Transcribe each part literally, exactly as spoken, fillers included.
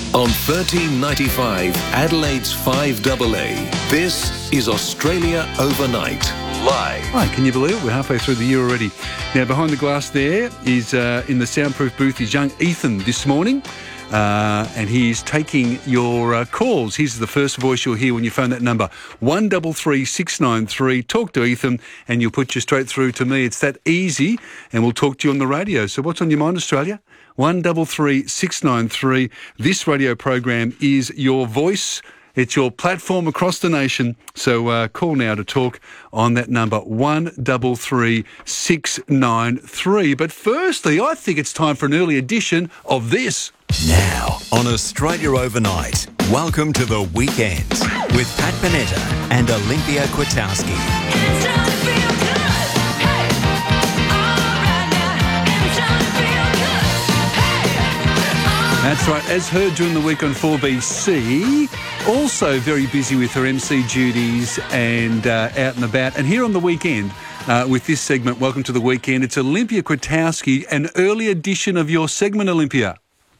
On thirteen ninety-five, Adelaide's five A A. This is Australia Overnight, live. Right, can you believe it? We're halfway through the year already. Now, behind the glass there is, uh, in the soundproof booth, is young Ethan this morning. Uh, and he's taking your uh, calls. Here's the first voice you'll hear when you phone that number, one three three six nine three. Talk to Ethan and you'll put you straight through to me. It's that easy, and we'll talk to you on the radio. So what's on your mind, Australia? one three three six nine three. This radio program is your voice. It's your platform across the nation. So uh, call now to talk on that number, one three three six nine three. But firstly, I think it's time for an early edition of this. Now on Australia Overnight, welcome to the weekend with Pat Panetta and Olympia Kwiatkowski. That's right, as heard during the week on four B C, also very busy with her M C duties and uh, out and about. And here on the weekend, uh, with this segment, welcome to the weekend, it's Olympia Kwiatkowski, an early edition of your segment, Olympia.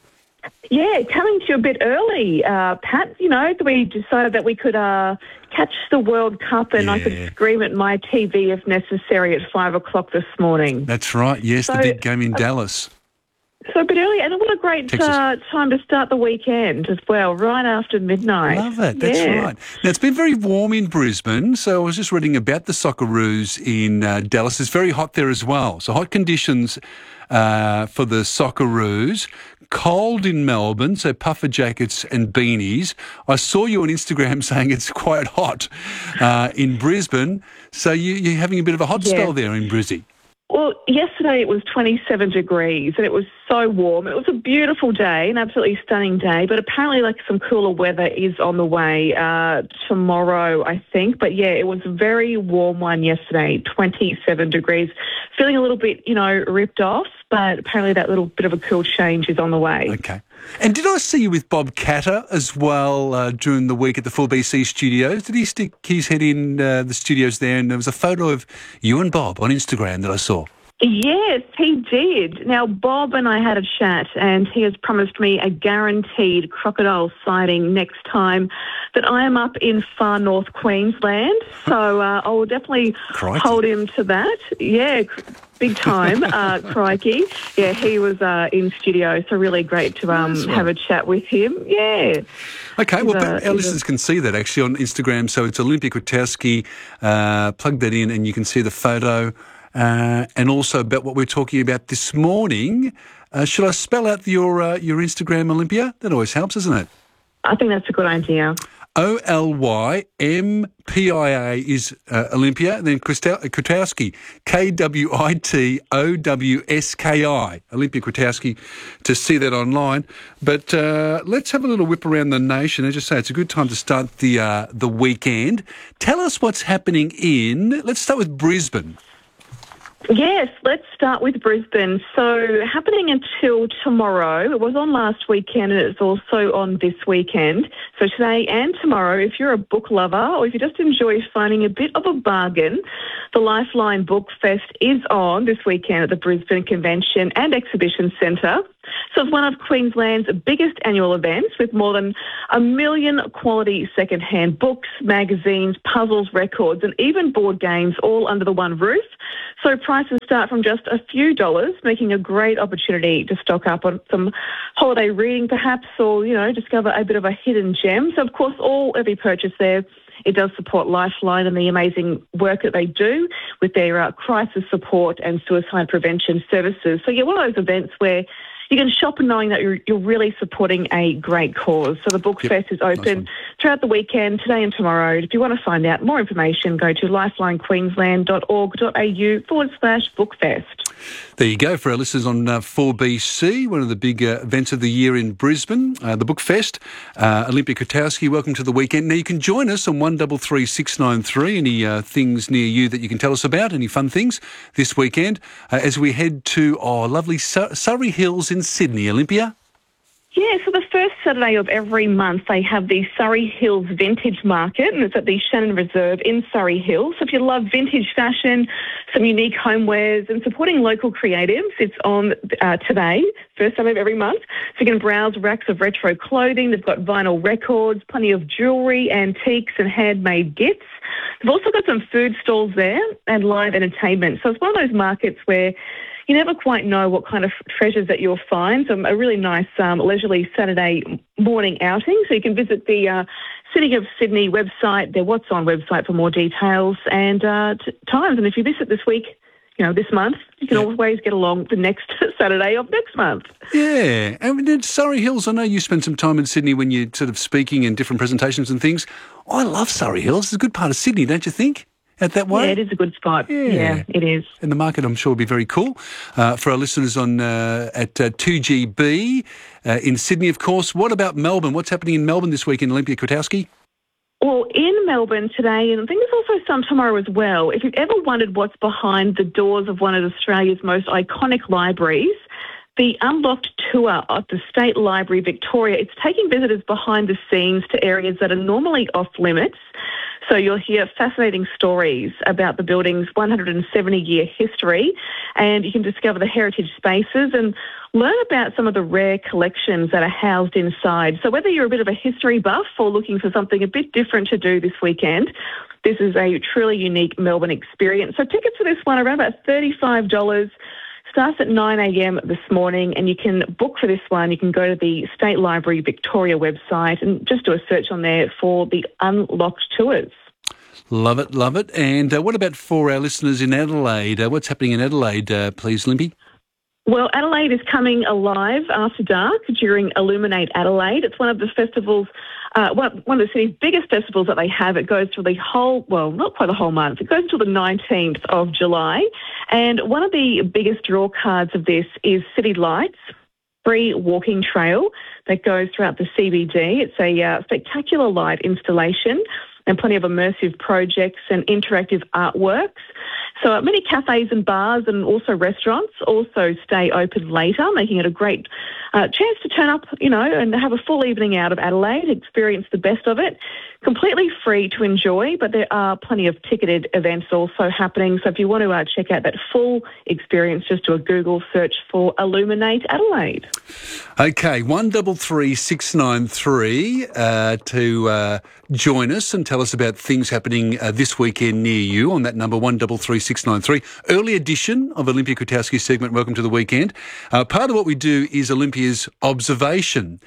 Yeah, coming to you a bit early, uh, Pat. You know, we decided that we could uh, catch the World Cup and Yeah. I could scream at my T V if necessary at five o'clock this morning. That's right, yes, So, the big game in uh, Dallas. So a bit early, and what a great Texas. uh, time to start the weekend as well, right after midnight. Love it, that's Yeah. right. Now, it's been very warm in Brisbane, so I was just reading about the Socceroos in uh, Dallas. It's very hot there as well, so hot conditions uh, for the Socceroos. Cold in Melbourne, so puffer jackets and beanies. I saw you on Instagram saying it's quite hot uh, in Brisbane, so you, you're having a bit of a hot Yeah. spell there in Brizzy. Well, yesterday it was twenty-seven degrees and it was so warm. It was a beautiful day, an absolutely stunning day, but apparently like some cooler weather is on the way uh, tomorrow, I think. But yeah, it was a very warm one yesterday, twenty-seven degrees. Feeling a little bit, you know, ripped off, but apparently that little bit of a cool change is on the way. Okay. And did I see you with Bob Catter as well uh, during the week at the four B C studios? Did he stick his head in uh, the studios there, and there was a photo of you and Bob on Instagram that I saw? Yes, he did. Now, Bob and I had a chat, and he has promised me a guaranteed crocodile sighting next time that I am up in far north Queensland. So uh, I will definitely Crikey. hold him to that. Yeah, cr- big time, uh, crikey. Yeah, he was uh, in studio, so really great to um, Nice one. have a chat with him. Yeah. Okay, well, He's a- our he's a- listeners can see that actually on Instagram. So it's Olympia Kwiatkowski. Uh, plug that in and you can see the photo. Uh, and also about what we're talking about this morning. Uh, should I spell out your uh, your Instagram, Olympia? That always helps, isn't it? I think that's a good idea. O L Y M P I A is uh, Olympia, and then Kwiatkowski, Kwiatkowski, K W I T O W S K I, Olympia Kwiatkowski, to see that online. But uh, let's have a little whip around the nation. As you say, it's a good time to start the uh, the weekend. Tell us what's happening in, let's start with Brisbane. Yes, let's start with Brisbane. So happening until tomorrow. It was on last weekend and it's also on this weekend. So today and tomorrow, if you're a book lover or if you just enjoy finding a bit of a bargain, the Lifeline Book Fest is on this weekend at the Brisbane Convention and Exhibition Centre. So it's one of Queensland's biggest annual events with more than a million quality second-hand books, magazines, puzzles, records and even board games all under the one roof. So prices start from just a few dollars, making a great opportunity to stock up on some holiday reading perhaps, or, you know, discover a bit of a hidden gem. So, of course, all every purchase there, it does support Lifeline and the amazing work that they do with their uh, crisis support and suicide prevention services. So, yeah, one of those events where you can shop knowing that you're, you're really supporting a great cause. So the Book Yep. Fest is open Nice throughout the weekend, today and tomorrow. If you want to find out more information, go to lifelinequeensland.org.au forward slash bookfest. There you go for our listeners on uh, four B C, one of the big uh, events of the year in Brisbane, uh, the Book Fest. Uh, Olympia Kwiatkowski, welcome to the weekend. Now, you can join us on one three three six nine three. Any uh, things near you that you can tell us about, any fun things this weekend, uh, as we head to our lovely Sur- Surrey Hills in Sydney. Olympia? Yeah, so the first Saturday of every month they have the Surrey Hills Vintage Market, and it's at the Shannon Reserve in Surrey Hills. So if you love vintage fashion, some unique homewares and supporting local creatives, it's on uh, today, first Saturday of every month. So you can browse racks of retro clothing. They've got vinyl records, plenty of jewellery, antiques and handmade gifts. They've also got some food stalls there and live entertainment. So it's one of those markets where you never quite know what kind of treasures that you'll find. So a really nice um, leisurely Saturday morning outing. So you can visit the uh, City of Sydney website, their What's On website for more details and uh, t- times. And if you visit this week, you know, this month, you can yeah. always get along the next Saturday of next month. Yeah. And in Surrey Hills, I know you spent some time in Sydney when you're sort of speaking in different presentations and things. I love Surrey Hills. It's a good part of Sydney, don't you think? Out that way? Yeah, it is a good spot. Yeah, yeah it is. And the market, I'm sure, will be very cool. Uh, for our listeners on uh, at uh, two G B uh, in Sydney, of course. What about Melbourne? What's happening in Melbourne this week in Olympia Kwiatkowski? Well, in Melbourne today, and I think there's also some tomorrow as well, if you've ever wondered what's behind the doors of one of Australia's most iconic libraries, the Unlocked Tour at the State Library Victoria, it's taking visitors behind the scenes to areas that are normally off limits. So you'll hear fascinating stories about the building's one hundred seventy year history, and you can discover the heritage spaces and learn about some of the rare collections that are housed inside. So whether you're a bit of a history buff or looking for something a bit different to do this weekend, this is a truly unique Melbourne experience. So tickets for this one are around about thirty-five dollars. Starts at nine a.m. this morning, and you can book for this one. You can go to the State Library Victoria website and just do a search on there for the Unlocked Tours. Love it, love it. And uh, what about for our listeners in Adelaide? Uh, what's happening in Adelaide, uh, please, Limpy? Well, Adelaide is coming alive after dark during Illuminate Adelaide. It's one of the festivals, uh, one, one of the city's biggest festivals that they have. It goes through the whole, well, not quite the whole month. It goes until the nineteenth of July. And one of the biggest draw cards of this is City Lights, free walking trail that goes throughout the C B D. It's a uh, spectacular light installation and plenty of immersive projects and interactive artworks. So uh, many cafes and bars and also restaurants also stay open later, making it a great uh, chance to turn up, you know, and have a full evening out of Adelaide, experience the best of it. Completely free to enjoy, but there are plenty of ticketed events also happening. So if you want to uh, check out that full experience, just do a Google search for Illuminate Adelaide. Okay, one double three six nine three uh, to uh, join us and tell us about things happening uh, this weekend near you on that number one double three six nine three. Early edition of Olympia Kwiatkowski segment. Welcome to the weekend. Uh, part of what we do is Olympia's observation.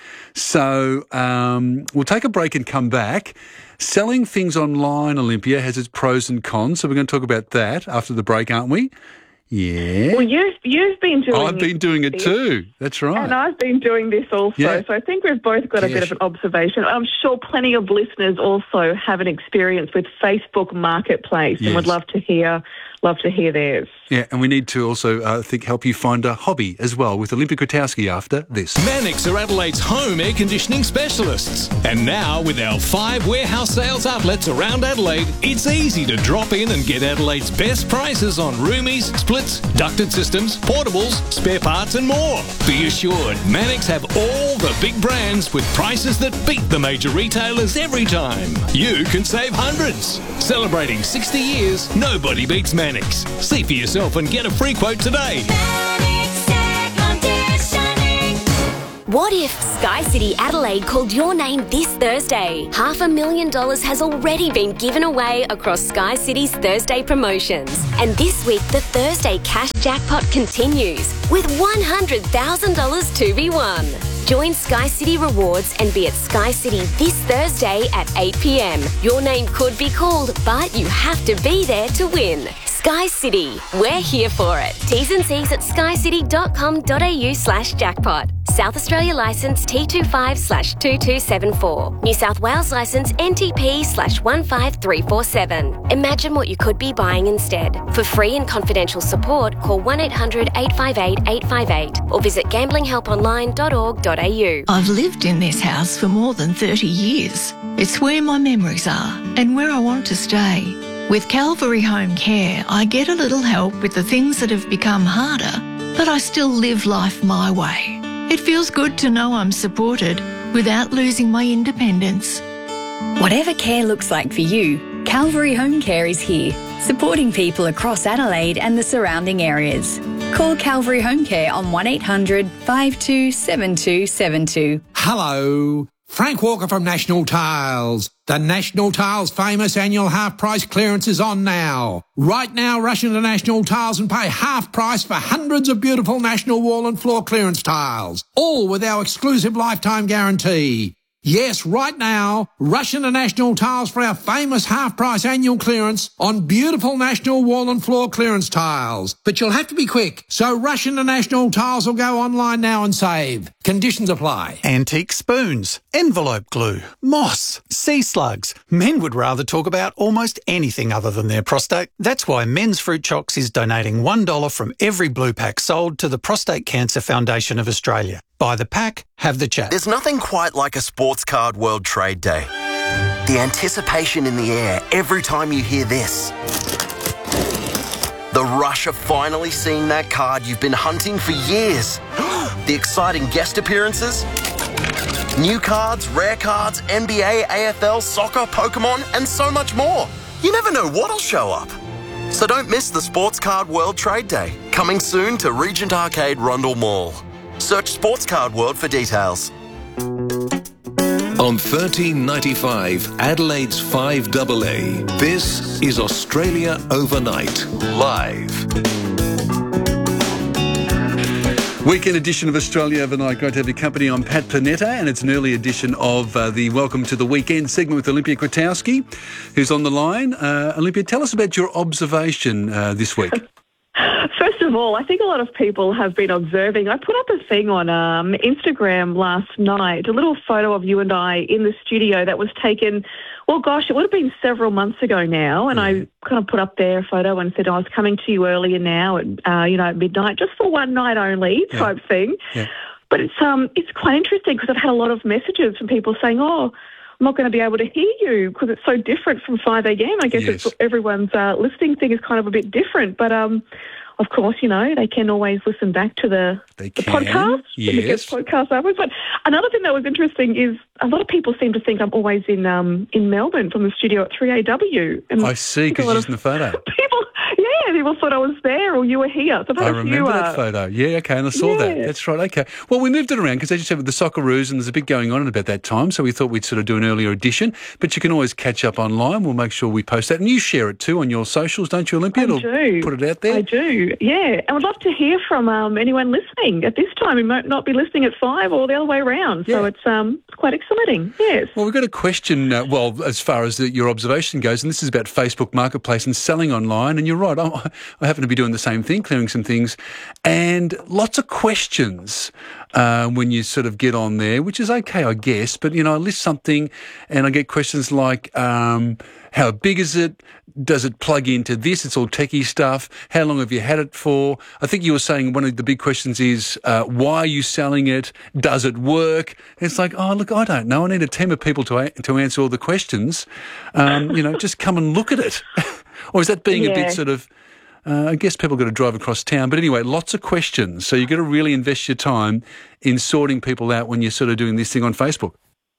So um, we'll take a break and come back. Selling things online, Olympia, has its pros and cons. So we're going to talk about that after the break, aren't we? Yeah. Well, you've, you've been doing I've been doing it this, too. That's right. And I've been doing this also. Yeah. So I think we've both got a yeah. bit of an observation. I'm sure plenty of listeners also have an experience with Facebook Marketplace yes. and would love to hear love to hear theirs. Yeah, and we need to also, uh, I think, help you find a hobby as well with Olympia Kwiatkowski after this. Mannix are Adelaide's home air conditioning specialists. And now, with our five warehouse sales outlets around Adelaide, it's easy to drop in and get Adelaide's best prices on roomies, splits, ducted systems, portables, spare parts and more. Be assured, Mannix have all the big brands with prices that beat the major retailers every time. You can save hundreds. Celebrating sixty years, nobody beats Mannix. See for yourself and get a free quote today. What if Sky City Adelaide called your name this Thursday? Half a million dollars has already been given away across Sky City's Thursday promotions. And this week, the Thursday cash jackpot continues with one hundred thousand dollars to be won. Join Sky City Rewards and be at Sky City this Thursday at eight p.m. Your name could be called, but you have to be there to win. Sky City, we're here for it. T's and C's at skycity.com.au slash jackpot. South Australia licence T twenty-five slash two two seven four. New South Wales licence N T P slash one five three four seven. Imagine what you could be buying instead. For free and confidential support, call one eight hundred eight five eight eight five eight or visit gambling help online dot org dot a u. I've lived in this house for more than thirty years. It's where my memories are and where I want to stay. With Calvary Home Care, I get a little help with the things that have become harder, but I still live life my way. It feels good to know I'm supported without losing my independence. Whatever care looks like for you, Calvary Home Care is here, supporting people across Adelaide and the surrounding areas. Call Calvary Home Care on one eight hundred five two seven two seven two. Hello, Frank Walker from National Tiles. The National Tiles famous annual half price clearance is on now. Right now, rush into National Tiles and pay half price for hundreds of beautiful National wall and floor clearance tiles, all with our exclusive lifetime guarantee. Yes, right now, rush into National Tiles for our famous half-price annual clearance on beautiful National wall and floor clearance tiles. But you'll have to be quick, so rush into National Tiles or go online now and save. Conditions apply. Antique spoons, envelope glue, moss, sea slugs. Men would rather talk about almost anything other than their prostate. That's why Men's Fruit Chocks is donating one dollar from every blue pack sold to the Prostate Cancer Foundation of Australia. Buy the pack, have the chat. There's nothing quite like a Sports Card World Trade Day. The anticipation in the air every time you hear this. The rush of finally seeing that card you've been hunting for years. The exciting guest appearances. New cards, rare cards, N B A, A F L, soccer, Pokemon, and so much more. You never know what'll show up. So don't miss the Sports Card World Trade Day. Coming soon to Regent Arcade, Rundle Mall. Search Sports Card World for details. On thirteen ninety-five, Adelaide's five A A, this is Australia Overnight, live. Weekend edition of Australia Overnight. Great to have your company. I'm Pat Panetta, and it's an early edition of uh, the Welcome to the Weekend segment with Olympia Kwiatkowski, who's on the line. Uh, Olympia, tell us about your observation uh, this week. First of all, I think a lot of people have been observing. I put up a thing on um, Instagram last night, a little photo of you and I in the studio that was taken, well, gosh, it would have been several months ago now. And I kind of put up there a photo and said I was coming to you earlier now at, uh, you know, at midnight, just for one night only type yeah. thing. Yeah. But it's um it's quite interesting because I've had a lot of messages from people saying, oh, I'm not going to be able to hear you because it's so different from five a.m. I guess yes. it's, everyone's uh, listening thing is kind of a bit different. But, um, of course, you know, they can always listen back to the, they the can. podcast. Yes. The podcast afterwards. But another thing that was interesting is a lot of people seem to think I'm always in um, in Melbourne from the studio at three A W. And I see, because you're in the photo. People, yeah, people thought I was there or you were here. So I remember you, that uh, photo. Yeah, okay, and I saw yeah. that. That's right, okay. Well, we moved it around because, as you said, with the Socceroos, and there's a bit going on at about that time, so we thought we'd sort of do an earlier edition. But you can always catch up online. We'll make sure we post that. And you share it too on your socials, don't you, Olympia? I do. Put it out there. I do, yeah. And I'd love to hear from um, anyone listening at this time who might not be listening at five or the other way around. Yeah. So it's um it's quite exciting, yes. Well, we've got a question, uh, well, as far as the, your observation goes, and this is about Facebook Marketplace and selling online. And you're right, I, I happen to be doing the same thing, clearing some things, and lots of questions uh, when you sort of get on there, which is okay, I guess. But, you know, I list something and I get questions like, um, how big is it? Does it plug into this? It's all techie stuff. How long have you had it for? I think you were saying one of the big questions is, uh, why are you selling it? Does it work? It's like, oh, look, I don't know. I need a team of people to a- to answer all the questions. Um, you know, just come and look at it. Or is that being yeah. a bit sort of, uh, I guess people got to drive across town. But anyway, lots of questions. So you've got to really invest your time in sorting people out when you're sort of doing this thing on Facebook.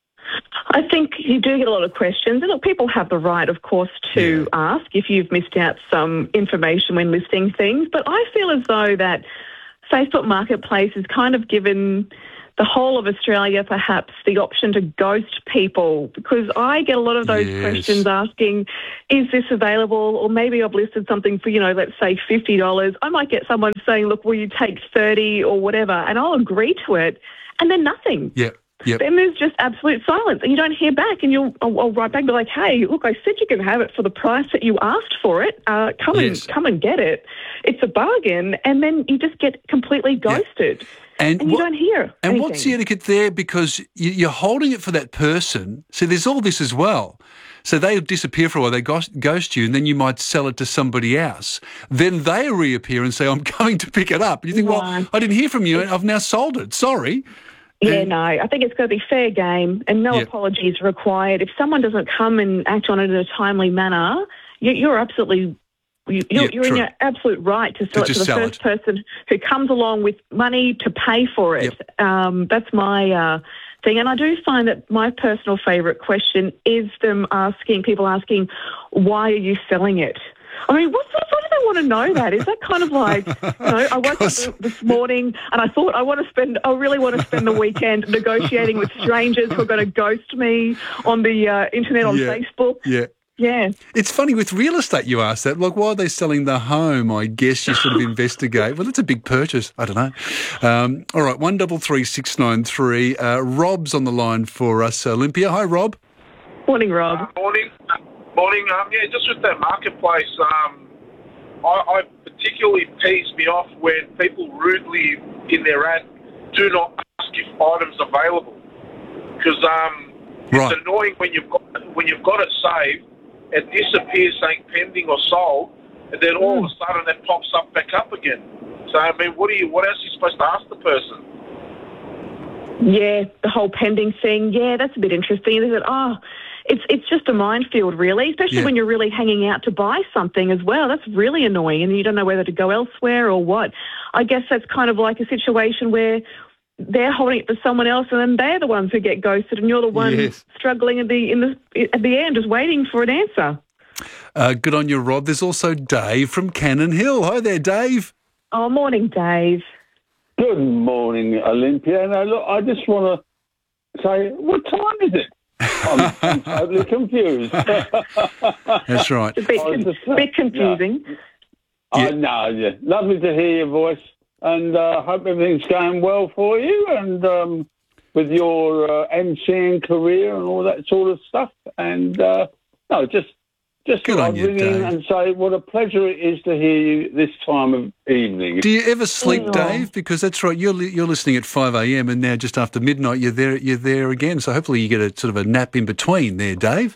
I think you do get a lot of questions. And look, people have the right, of course, to yeah. ask if you've missed out some information when listing things. But I feel as though that Facebook Marketplace has kind of given the whole of Australia perhaps the option to ghost people, because I get a lot of those yes. questions asking, is this available? Or maybe I've listed something for, you know, let's say fifty dollars. I might get someone saying, look, will you take thirty dollars or whatever? And I'll agree to it. And then nothing. Yeah. Yep. Then there's just absolute silence, and you don't hear back. And you'll, I'll, I'll write back and be like, "Hey, look, I said you can have it for the price that you asked for it. Uh, come yes. and come and get it. It's a bargain." And then you just get completely ghosted, yeah. and, and you what, don't hear. And anything. What's the etiquette there? Because you, you're holding it for that person. So there's all this as well. So they disappear for a while, they ghost, ghost you, and then you might sell it to somebody else. Then they reappear and say, "I'm coming to pick it up." And you think, no. "Well, I didn't hear from you. I've now sold it. Sorry." Yeah, no, I think it's got to be fair game and no yep. apologies required. If someone doesn't come and act on it in a timely manner, you're absolutely You, you're Yeah, you're in true. your absolute right to sell To it to just the sell first it. person who comes along with money to pay for it. Um, that's my uh, thing. And I do find that my personal favourite question is them asking, people asking, why are you selling it? I mean, what, what, what do they want to know that? Is that kind of like, you know, I woke up this morning and I thought I want to spend, I really want to spend the weekend negotiating with strangers who are going to ghost me on the uh, internet, on Yeah. Facebook. Yeah. Yeah. It's funny, with real estate you ask that. Like, why are they selling the home? I guess you sort of investigate. Well, it's a big purchase. I don't know. Um, all right, one double three six nine three. Uh, Rob's on the line for us, Olympia. Hi, Rob. Morning, Rob. Uh, morning. Morning. Um, yeah, just with that marketplace, um, I, I particularly pees me off when people rudely in their ad do not ask if items available, because um, Right. it's annoying when you've got when you've got it saved, it disappears saying pending or sold, and then all of a sudden it pops up back up again. So I mean, what are you? What else are you supposed to ask the person? Yeah, the whole pending thing. Yeah, that's a bit interesting, isn't it? Oh, it's it's just a minefield, really, especially Yeah. when you're really hanging out to buy something as well. That's really annoying, and you don't know whether to go elsewhere or what. I guess that's kind of like a situation where they're holding it for someone else, and then they're the ones who get ghosted, and you're the one Yes. struggling at the in the at the end, just waiting for an answer. Uh, good on you, Rob. There's also Dave from Cannon Hill. Hi there, Dave. Oh, morning, Dave. Good morning, Olympia. Now, look, I just want to say, what time is it? I'm, I'm totally confused. That's right. It's a bit, I was con- just- bit confusing. I know, yeah. Lovely to hear your voice, and uh, hope everything's going well for you, and um, with your uh, MCing career and all that sort of stuff. And uh, no, just just Good thought on I'd you, ring in Dave. and say what a pleasure it is to hear you this time of evening. Do you ever sleep, Oh. Dave? Because that's right. You're li- you're listening at five a.m. and now just after midnight you're there you're there again. So hopefully you get a sort of a nap in between there, Dave.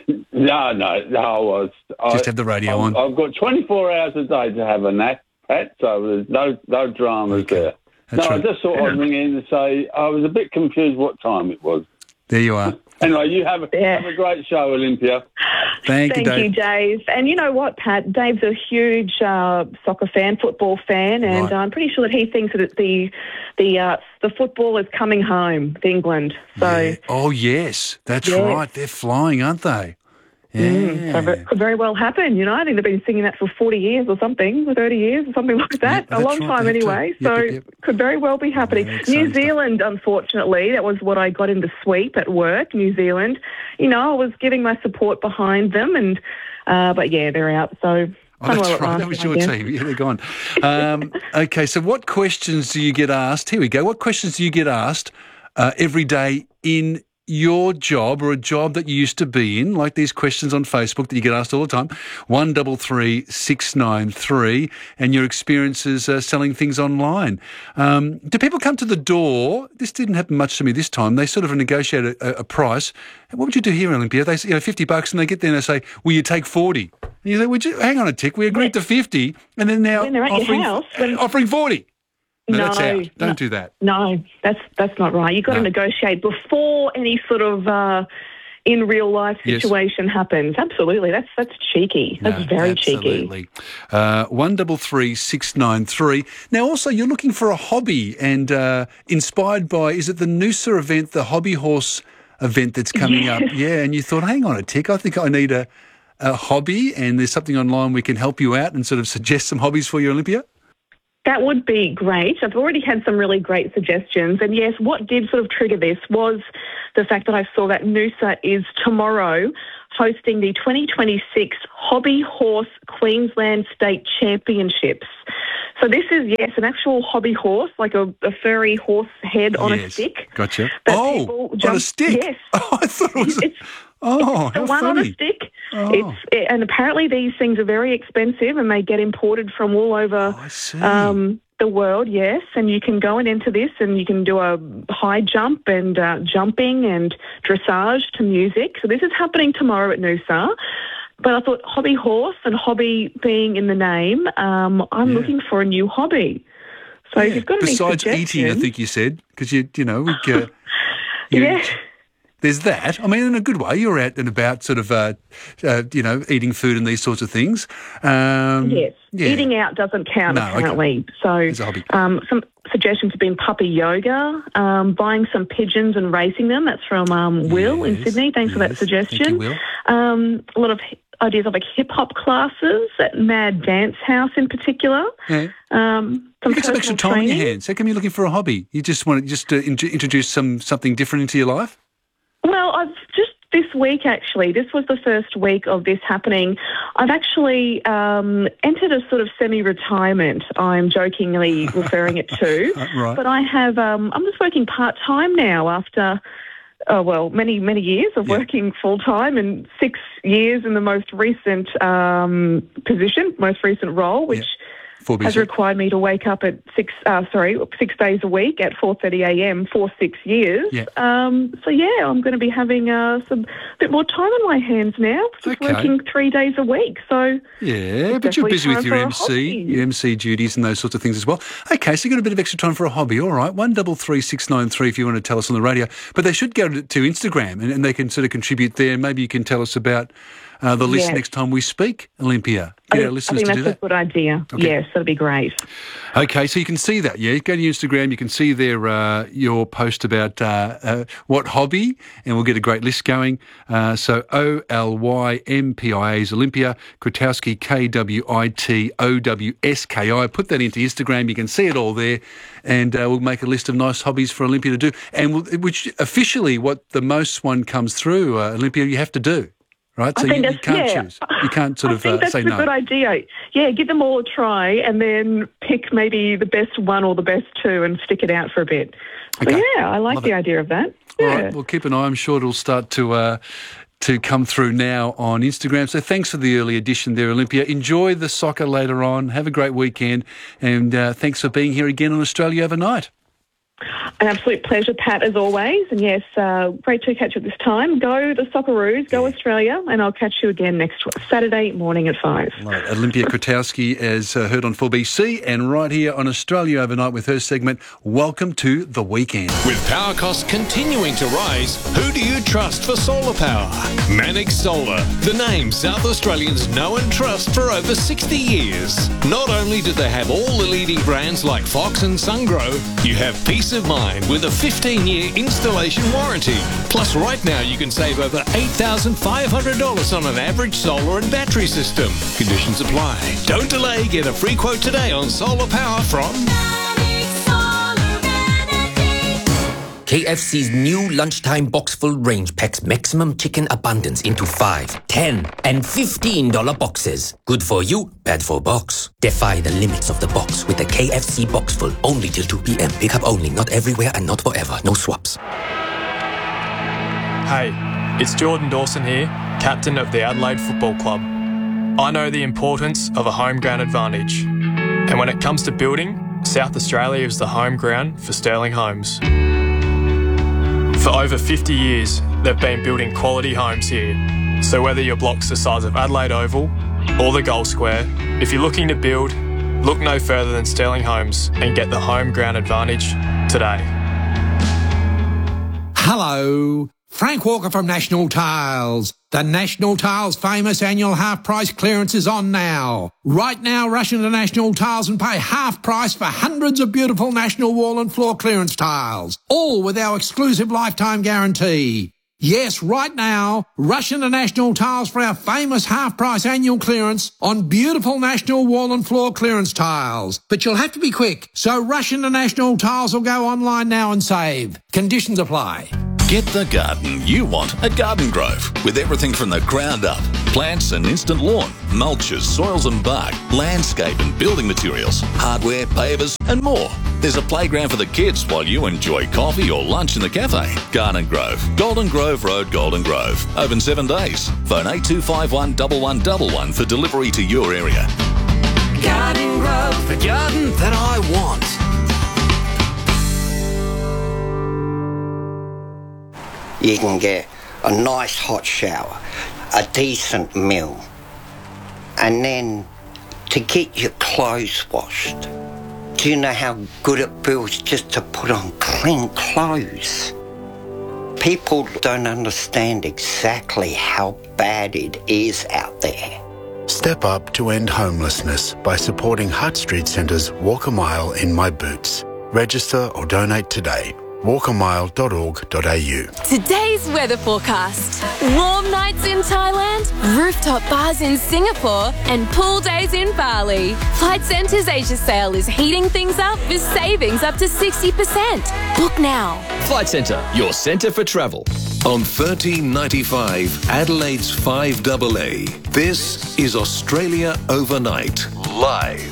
No, no, no. I was Just I, have the radio I've, on. I've got twenty-four hours a day to have a nap, Pat. So there's no no dramas Okay. there. That's no, right. I just thought I'd ring in to say I was a bit confused what time it was. There you are. Anyway, you have a, Yeah. have a great show, Olympia. Thank, Thank you, Dave. you, Dave. And you know what, Pat? Dave's a huge uh, soccer fan, football fan, and Right. I'm pretty sure that he thinks that the the uh, the football is coming home to England. So, Yeah. Oh yes, that's Yes. right. They're flying, aren't they? Yeah. mm, so it could very well happen. You know, I think they've been singing that for forty years or something, or thirty years or something like that. Yeah, a that's long right, time they have to. anyway. Yep, so yep, yep. could very well be happening. Yeah, exciting New stuff. Zealand, unfortunately, that was what I got in the sweep at work. New Zealand. You know, I was giving my support behind them, and uh, but yeah, they're out. So. Oh, kind of that's well right. at That was last, your I guess. team. Yeah, they're gone. Um, okay, so what questions do you get asked? Here we go. What questions do you get asked uh, every day in your job or a job that you used to be in? Like these questions on Facebook that you get asked all the time. One double three six nine three, and your experiences uh, selling things online. Um, do people come to the door? This didn't happen much to me this time. They sort of negotiate a, a price. What would you do here, Olympia? They say, you know, fifty bucks, and they get there and they say, "Will you take forty?" And you say, "Would you hang on a tick? We agreed to fifty, and then now When they're at your offering house, when- offering forty." No, that's No, out. Don't no. do that. No, that's that's not right. You've got No. to negotiate before any sort of uh, in real life Yes. situation happens. Absolutely, that's that's cheeky. That's No, very cheeky. absolutely. Uh, one double three six nine three. Now, also, you're looking for a hobby, and uh, inspired by is it the Noosa event, the hobby horse event that's coming up? Yeah, and you thought, hang on a tick, I think I need a, a hobby, and there's something online we can help you out and sort of suggest some hobbies for you, Olympia. That would be great. I've already had some really great suggestions. And yes, what did sort of trigger this was the fact that I saw that Noosa is tomorrow hosting the twenty twenty-six Hobby Horse Queensland State Championships. So this is, yes, an actual hobby horse, like a, a furry horse head on a Yes. stick. Gotcha. that Oh, people on jump- a stick? Yes. Oh, I thought it was... It's, oh, the how one on a funny. stick. Oh. It's it, and apparently these things are very expensive, and they get imported from all over Oh, I see. um, the world. Yes, and you can go and enter this, and you can do a high jump and uh, jumping and dressage to music. So this is happening tomorrow at Noosa. But I thought hobby horse and hobby being in the name, um, I'm Yeah. looking for a new hobby. So if Yeah. you've got any Besides eating, I suggestions- think you said, because you, you know, we, uh, you, Yeah. there's that. I mean, in a good way, you're out and about sort of, uh, uh, you know, eating food and these sorts of things. Um, yes. Yeah. Eating out doesn't count, No, apparently. It's a So hobby. um, some suggestions have been puppy yoga, um, buying some pigeons and racing them. That's from um, Will in Yes, Sydney. Thanks for that yes. suggestion. Thank you, Will. Um, a lot of h- ideas of like hip-hop classes at Mad Dance House in particular. Yeah. Um, some You get some extra personal time in your training. hands. How come you're looking for a hobby? You just want to just to in- introduce some something different into your life? Well, I've just this week actually, this was the first week of this happening. I've actually um, entered a sort of semi-retirement, I'm jokingly referring it to. Right. But I have, um, I'm just working part-time now after, oh, well, many, many years of Yeah. working full-time and six years in the most recent um, position, most recent role, which Four has busy. required me to wake up at six, uh, sorry, six days a week at four thirty a m for six years. Yeah. Um, so yeah, I'm going to be having uh, some bit more time on my hands now, just Okay. working three days a week. So Yeah, but you're definitely busy with time your for a M C, hobby. your M C duties and those sorts of things as well. Okay, so you've got a bit of extra time for a hobby. All right, one double three six nine three if you want to tell us on the radio. But they should go to, to Instagram and, and they can sort of contribute there. Maybe you can tell us about uh, the list Yes. next time we speak, Olympia. I Get think, our I listeners think to that's do a that. good idea. Okay. Yes, that'd be great. Okay, so you can see that, yeah. Go to your Instagram, you can see there uh, your post about uh, uh, what hobby, and we'll get a great list going. Uh, so O L Y M P I A is Olympia, Kwiatkowski, K W I T O W S K I. Put that into Instagram, you can see it all there, and uh, we'll make a list of nice hobbies for Olympia to do. And we'll, which officially, what the most one comes through, uh, Olympia, you have to do. Right, I so think you, you that's- can't yeah. choose. You can't sort I of think uh, that's say a no. good idea. Yeah, give them all a try and then pick maybe the best one or the best two and stick it out for a bit. So Okay. yeah, I like Love the it. idea of that. All Yeah. right, well, keep an eye. I'm sure it'll start to uh, to come through now on Instagram. So thanks for the early edition there, Olympia. Enjoy the soccer later on. Have a great weekend. And uh, thanks for being here again on Australia Overnight. An absolute pleasure, Pat, as always. And yes, uh, great to catch you at this time. Go the Socceroos, go Australia, and I'll catch you again next Saturday morning at five. Right, Olympia Kwiatkowski, as uh, heard on four B C, and right here on Australia Overnight with her segment, Welcome to the Weekend. With power costs continuing to rise, who do you trust for solar power? Manix Solar, the name South Australians know and trust for over sixty years. Not only do they have all the leading brands like Fox and Sungrow, you have peace of mind with a fifteen-year installation warranty. Plus, right now you can save over eight thousand five hundred dollars on an average solar and battery system. Conditions apply. Don't delay. Get a free quote today on solar power from K F C's new lunchtime box-full range packs maximum chicken abundance into five, ten, and fifteen dollar boxes. Good for you, bad for box. Defy the limits of the box with the K F C box full only till two p.m. Pick up only, not everywhere and not forever. No swaps. Hey, it's Jordan Dawson here, captain of the Adelaide Football Club. I know the importance of a home ground advantage. And when it comes to building, South Australia is the home ground for Sterling Homes. For over fifty years, they've been building quality homes here. So whether your block's the size of Adelaide Oval or the Gold Square, if you're looking to build, look no further than Sterling Homes and get the home ground advantage today. Hello, Frank Walker from National Tiles. The National Tiles famous annual half price clearance is on now. Right now, rush into National Tiles and pay half price for hundreds of beautiful national wall and floor clearance tiles, all with our exclusive lifetime guarantee. Yes, right now, rush into National Tiles for our famous half-price annual clearance on beautiful national wall and floor clearance tiles. But you'll have to be quick, so rush into National Tiles or go online now and save. Conditions apply. Get the garden you want at Garden Grove, with everything from the ground up. Plants and instant lawn, mulches, soils and bark, landscape and building materials, hardware, pavers and more. There's a playground for the kids while you enjoy coffee or lunch in the cafe. Garden Grove, Golden Grove Road, Golden Grove. Open seven days. Phone eight two five one, one one one one for delivery to your area. Garden Grove, the garden that I want. You can get a nice hot shower, a decent meal, and then to get your clothes washed. Do you know how good it feels just to put on clean clothes? People don't understand exactly how bad it is out there. Step up to end homelessness by supporting Hutt Street Centre's Walk a Mile in My Boots. Register or donate today. walk a mile dot org dot a u. Today's weather forecast. Warm nights in Thailand, rooftop bars in Singapore, and pool days in Bali. Flight Centre's Asia sale is heating things up with savings up to sixty percent. Book now. Flight Centre, your centre for travel. On thirteen ninety-five, Adelaide's five A A. This is Australia Overnight, live.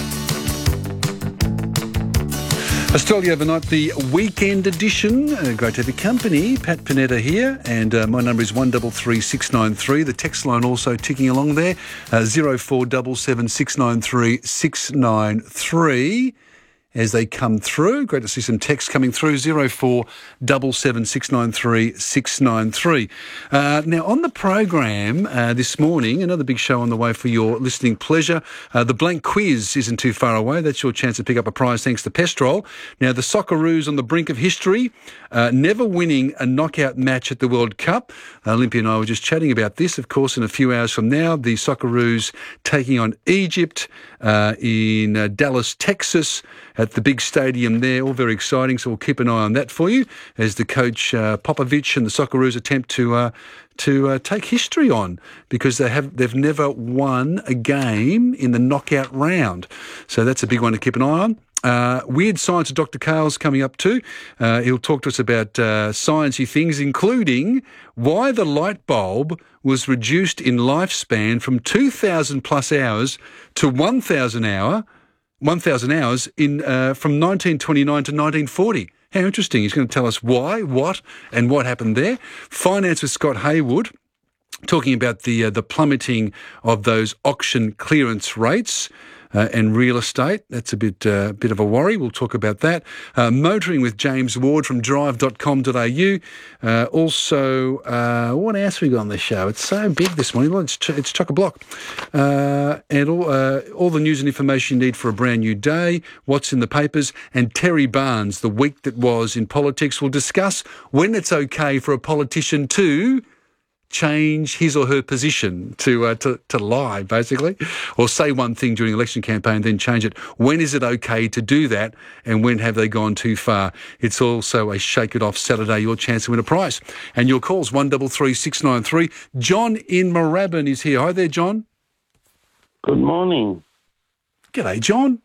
Australia Overnight, the weekend edition. Uh, great to have your company. Pat Panetta here, and uh, my number is one three three six nine three. The text line also ticking along there, uh, zero four seven seven six nine three six nine three. As they come through. Great to see some text coming through, zero four seven seven six nine three six nine three. Uh, now, on the program uh, this morning, another big show on the way for your listening pleasure. Uh, the blank quiz isn't too far away. That's your chance to pick up a prize thanks to Pestrol. Now, the Socceroos on the brink of history, uh, never winning a knockout match at the World Cup. Uh, Olympia and I were just chatting about this. Of course, in a few hours from now, the Socceroos taking on Egypt uh, in uh, Dallas, Texas, at the big stadium there. All very exciting, so we'll keep an eye on that for you as the coach uh, Popovich and the Socceroos attempt to uh, to uh, take history on, because they have they've never won a game in the knockout round. So that's a big one to keep an eye on. Uh, Weird Science of Doctor Kale's coming up too. Uh, he'll talk to us about uh, sciencey things, including why the light bulb was reduced in lifespan from two thousand plus hours to one thousand hour. one thousand hours in uh, from nineteen twenty-nine to nineteen forty. How interesting. He's going to tell us why, what, and what happened there. Finance with Scott Haywood, talking about the uh, the plummeting of those auction clearance rates. Uh, and real estate, that's a bit uh, bit of a worry. We'll talk about that. Uh, motoring with James Ward from drive dot com dot a u. Uh, also, uh, what else we got on the show? It's so big this morning. Well, it's, ch- it's chock-a-block. Uh, and all, uh, all the news and information you need for a brand new day, what's in the papers, and Terry Barnes, the week that was in politics. We'll discuss when it's okay for a politician to change his or her position, to, uh, to to lie, basically, or say one thing during election campaign, then change it. When is it okay to do that, and when have they gone too far? It's also a Shake It Off Saturday, your chance to win a prize. And your calls, one three three six nine three. John in Moorabbin is here. Hi there, John. Good morning. G'day, John.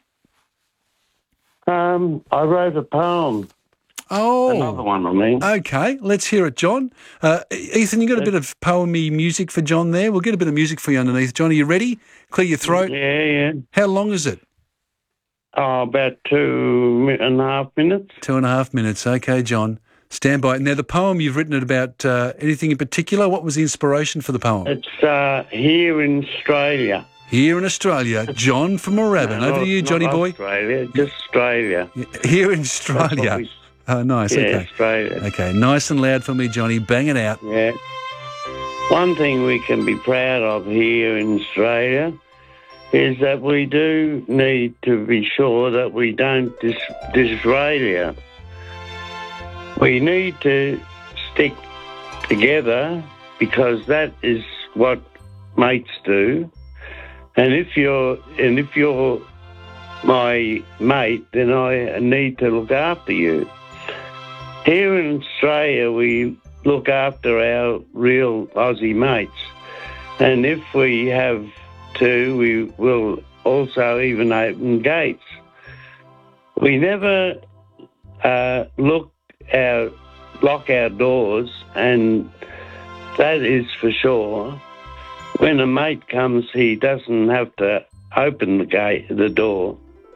Um, I wrote a poem. Oh. Another one, I mean. Okay, let's hear it, John. Uh, Ethan, you got a bit of poemy music for John there? We'll get a bit of music for you underneath. John, are you ready? Clear your throat. Yeah, yeah. How long is it? Oh, about two and a half minutes. Two and a half minutes. Okay, John. Stand by. Now, the poem, you've written it about uh, anything in particular? What was the inspiration for the poem? It's uh, here in Australia. Here in Australia. John from Moorabbin. No, Over not, to you, Johnny not boy. Australia, just Australia. Here in Australia. We... Oh, nice. Yeah, okay. Australia. Okay, nice and loud for me, Johnny. Bang it out. Yeah. One thing we can be proud of here in Australia is that we do need to be sure that we don't dis- disraelia. We need to stick together, because that is what mates do. And if you're and if you're my mate, then I need to look after you. Here in Australia, we look after our real Aussie mates. And if we have to, we will also even open gates. We never uh, look our, lock our doors, and that is for sure. When a mate comes, he doesn't have to open the gate, the door.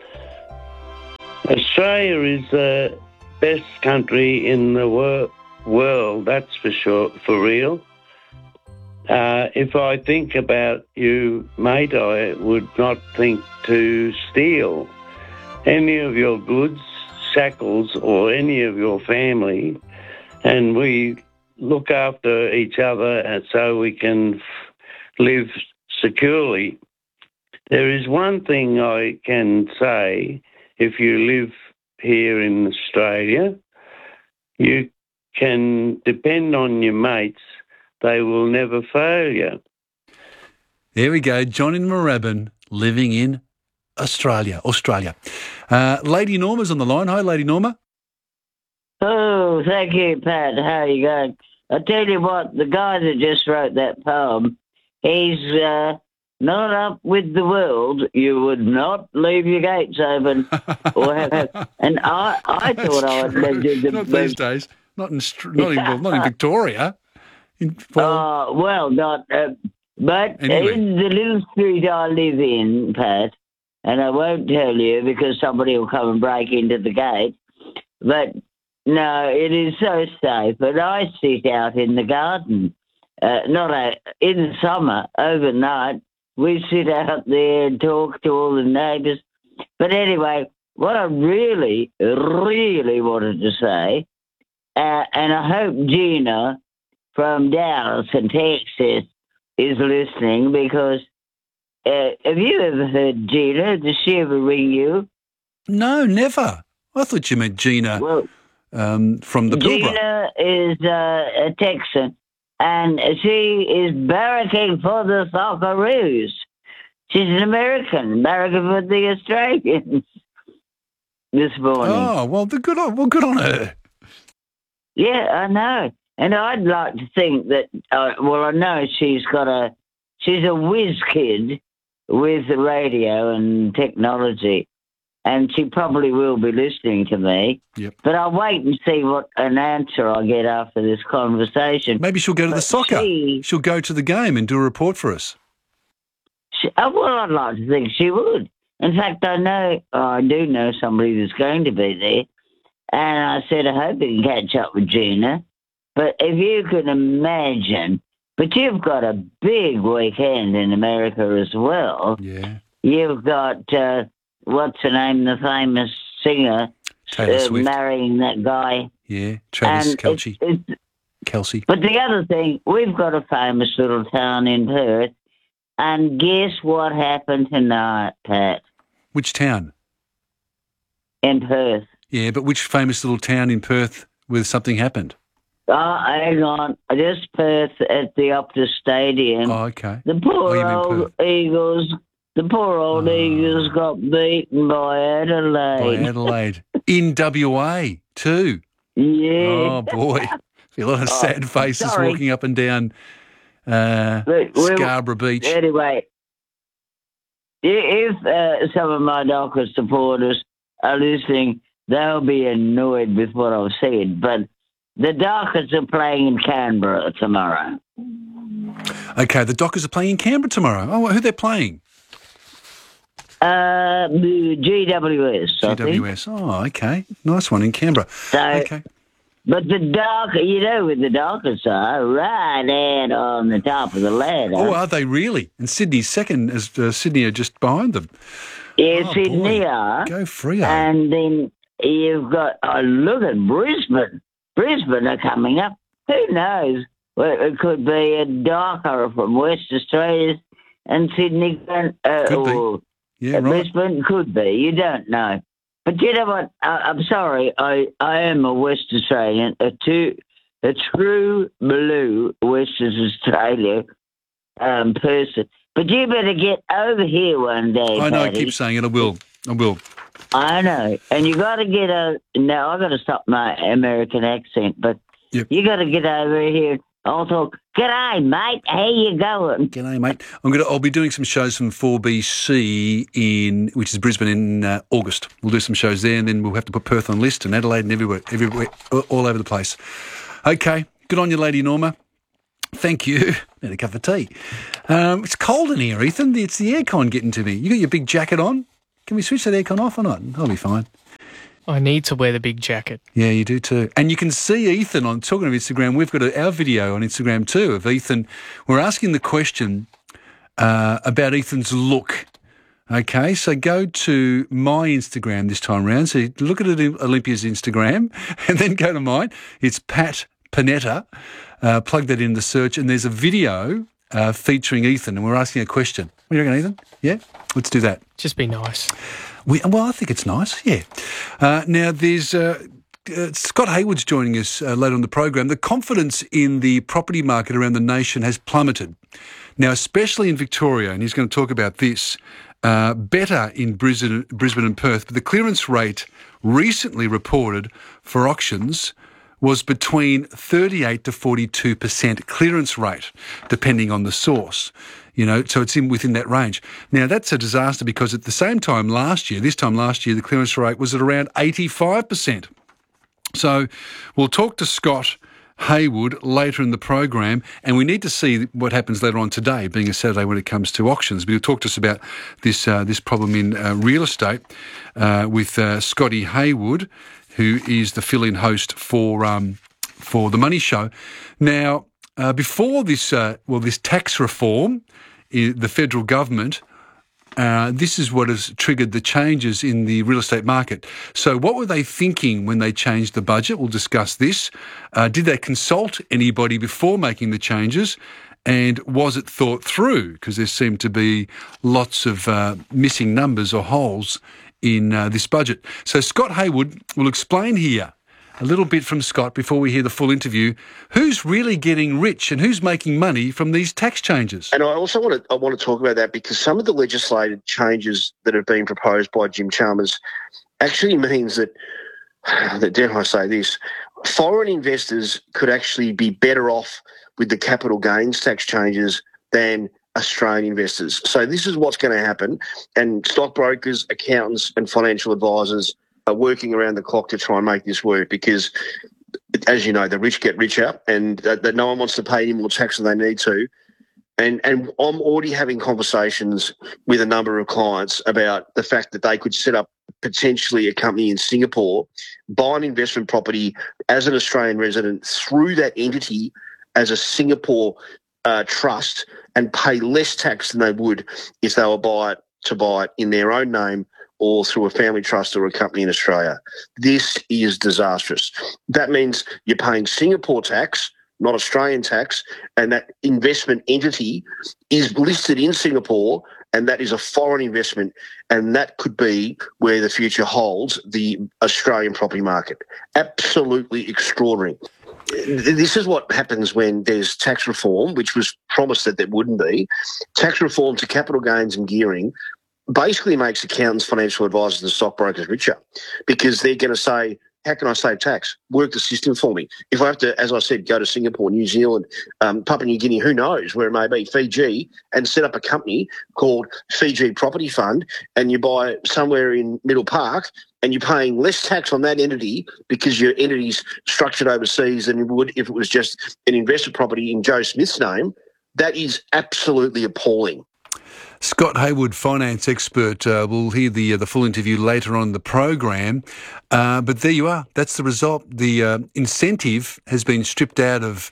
Australia is the best country in the wor- world, that's for sure, for real. Uh, if I think about you, mate, I would not think to steal any of your goods, shackles, or any of your family, and we look after each other and so we can f- live securely. There is one thing I can say. If you live here in Australia, you can depend on your mates. They will never fail you. There we go. John in Moorabbin, living in Australia. Australia. Uh, Lady Norma's on the line. Hi, Lady Norma. Oh, thank you, Pat. How are you going? I'll tell you what, the guy that just wrote that poem, he's uh, not up with the world. You would not leave your gates open. or have, have, And I, I thought I would live in the... Not these days. Not in, not in, well, not in Victoria. In, well, uh, well, not... Uh, but anyway. In the little street I live in, Pat, and I won't tell you because somebody will come and break into the gate, but... No, it is so safe. But I sit out in the garden, uh, not a, in the summer, overnight. We sit out there and talk to all the neighbours. But anyway, what I really, really wanted to say, uh, and I hope Gina from Dallas and Texas is listening because uh, have you ever heard Gina? Does she ever ring you? No, never. I thought you meant Gina. Well, Um, from the Pilbara. Gina is uh, a Texan, and she is barracking for the Socceroos. She's an American, barracking for the Australians this morning. Oh, well, the good on, well, good on her. Yeah, I know. And I'd like to think that, uh, well, I know she's got a, she's a whiz kid with the radio and technology. And she probably will be listening to me. Yep. But I'll wait and see what an answer I get after this conversation. Maybe she'll go to but the soccer. She, she'll go to the game and do a report for us. She, oh, well, I'd like to think she would. In fact, I know, oh, I do know somebody that's going to be there. And I said, I hope you can catch up with Gina. But if you can imagine, but you've got a big weekend in America as well. Yeah. You've got... Uh, what's her name, the famous singer, Taylor uh, Swift. marrying that guy. Yeah, Travis And Kelce. it's- it's- Kelsey. But the other thing, we've got a famous little town in Perth, and guess what happened tonight, Pat? Which town? In Perth. Yeah, but which famous little town in Perth where something happened? Oh, hang on. Just Perth at the Optus Stadium. Oh, okay. The poor Oh, you mean old Eagles, the poor old Eagles got beaten by Adelaide. By Adelaide. In W A too. Yeah. Oh, boy. See a lot of Oh, sad faces sorry. walking up and down uh, Look, we'll- Scarborough Beach. Anyway, i- if uh, some of my Dockers supporters are listening, they'll be annoyed with what I've said. But the Dockers are playing in Canberra tomorrow. Okay, the Dockers are playing in Canberra tomorrow. Oh, who they're playing? Uh, G W S. I G W S. Oh, okay. Nice one in Canberra. So, okay. But the Dockers, you know where the Dockers are, right out on the top of the ladder. Oh, are they really? And Sydney's second, as uh, Sydney are just behind them. Yeah, Oh, Sydney boy. are. Go Freo. And then you've got, oh, look at Brisbane. Brisbane are coming up. Who knows? Well, it could be a Docker from West Australia and Sydney. Uh, Could be. or Yeah, uh, right. Brisbane could be. You don't know. But you know what? I, I'm sorry. I, I am a West Australian, a, two, a true blue Western Australia um, person. But you better get over here one day, I know, I Paddy. keep saying it. I will. I will. I know. And you got to get a... Now, I've got to stop my American accent, but Yep. you got to get over here. I'll talk, g'day, mate. How you going? G'day, mate. I'm gonna. I'll be doing some shows from four B C in, which is Brisbane, in uh, August. We'll do some shows there, and then we'll have to put Perth on list and Adelaide and everywhere, everywhere, all over the place. Okay. Good on you, Lady Norma. Thank you. Need a cup of tea. Um, it's cold in here, Ethan. It's the aircon getting to me. You got your big jacket on? Can we switch that aircon off or not? I'll be fine. I need to wear the big jacket. Yeah, you do too. And you can see Ethan on, talking of Instagram, we've got a, our video on Instagram too of Ethan. We're asking the question uh, about Ethan's look. Okay, so go to my Instagram this time round. So look at Olympia's Instagram and then go to mine. It's Pat Panetta. Uh, plug that in the search and there's a video uh, featuring Ethan and we're asking a question. What do you reckon, Ethan? Yeah? Let's do that. Just be nice. We, well, I think it's nice, yeah. Uh, now, there's uh, uh, Scott Hayward's joining us uh, later on the program. The confidence in the property market around the nation has plummeted. Now, especially in Victoria, and he's going to talk about this, uh, better in Brisbane, Brisbane and Perth, but the clearance rate recently reported for auctions was between thirty-eight to forty-two percent clearance rate, depending on the source. You know, so it's in within that range. Now, that's a disaster because at the same time last year, this time last year, the clearance rate was at around eighty-five percent. So we'll talk to Scott Hayward later in the program, and we need to see what happens later on today, being a Saturday when it comes to auctions. But he'll talk to us about this uh, this problem in uh, real estate uh, with uh, Scotty Hayward, who is the fill-in host for um, for the Money Show. Now, uh, before this, uh, well, this tax reform, I- the federal government, uh, this is what has triggered the changes in the real estate market. So what were they thinking when they changed the budget? We'll discuss this. Uh, did they consult anybody before making the changes? And was it thought through? Because there seemed to be lots of uh, missing numbers or holes in uh, this budget. So Scott Hayward will explain here a little bit from Scott before we hear the full interview. Who's really getting rich and who's making money from these tax changes? And I also want to I want to talk about that because some of the legislated changes that have been proposed by Jim Chalmers actually means that, that dare I say this, foreign investors could actually be better off with the capital gains tax changes than Australian investors. So this is what's going to happen, and stockbrokers, accountants and financial advisors are working around the clock to try and make this work because, as you know, the rich get richer and that, that no one wants to pay any more tax than they need to. And, and I'm already having conversations with a number of clients about the fact that they could set up potentially a company in Singapore, buy an investment property as an Australian resident through that entity as a Singapore uh, trust and pay less tax than they would if they were buy it, to buy it in their own name or through a family trust or a company in Australia. This is disastrous. That means you're paying Singapore tax, not Australian tax, and that investment entity is listed in Singapore, and that is a foreign investment, and that could be where the future holds the Australian property market. Absolutely extraordinary. This is what happens when there's tax reform, which was promised that there wouldn't be. Tax reform to capital gains and gearing basically makes accountants, financial advisors and stockbrokers richer because they're going to say, how can I save tax? Work the system for me. If I have to, as I said, go to Singapore, New Zealand, um, Papua New Guinea, who knows where it may be, Fiji, and set up a company called Fiji Property Fund, and you buy somewhere in Middle Park and you're paying less tax on that entity because your entity's structured overseas than it would if it was just an investment property in Joe Smith's name, that is absolutely appalling. Scott Hayward, finance expert. Uh, we'll hear the uh, the full interview later on in the program. Uh, but there you are. That's the result. The uh, incentive has been stripped out of,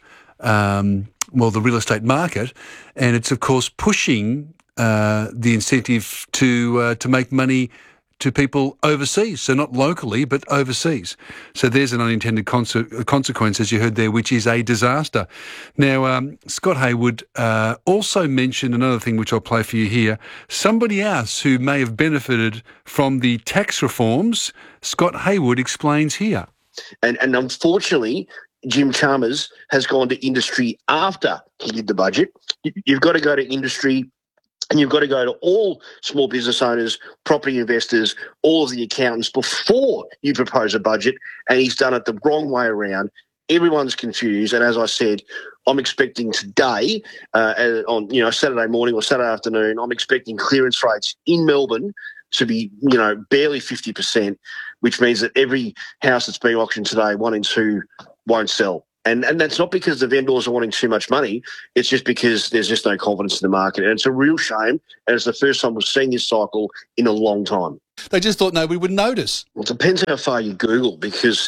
um, well, the real estate market, and it's, of course, pushing uh, the incentive to uh, to make money to people overseas, so not locally, but overseas. So there's an unintended conse- consequence, as you heard there, which is a disaster. Now, um, Scott Hayward uh, also mentioned another thing, which I'll play for you here. Somebody else who may have benefited from the tax reforms, Scott Hayward explains here. And, and unfortunately, Jim Chalmers has gone to industry after he did the budget. You've got to go to industry. And you've got to go to all small business owners, property investors, all of the accountants before you propose a budget, and he's done it the wrong way around. Everyone's confused, and as I said, I'm expecting today, uh, on you know Saturday morning or Saturday afternoon, I'm expecting clearance rates in Melbourne to be you know barely fifty percent, which means that every house that's being auctioned today, one in two, won't sell. And and that's not because the vendors are wanting too much money. It's just because there's just no confidence in the market. And it's a real shame. And it's the first time we've seen this cycle in a long time. They just thought nobody would notice. Well, it depends how far you Google, because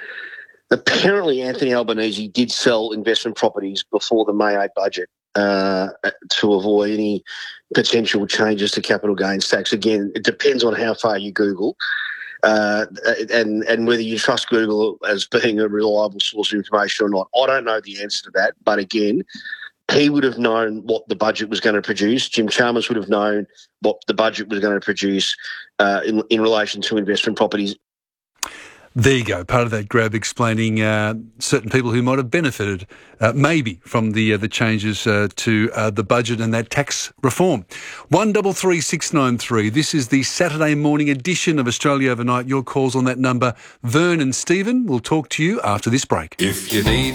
apparently Anthony Albanese did sell investment properties before the May eighth budget uh, to avoid any potential changes to capital gains tax. Again, it depends on how far you Google. Uh, and and whether you trust Google as being a reliable source of information or not. I don't know the answer to that. But again, he would have known what the budget was going to produce. Jim Chalmers would have known what the budget was going to produce uh, in, in relation to investment properties. There you go. Part of that grab explaining uh, certain people who might have benefited, uh, maybe, from the uh, the changes uh, to uh, the budget and that tax reform. One double three six nine three. This is the Saturday morning edition of Australia Overnight. Your calls on that number. Vern and Stephen will talk to you after this break. If you need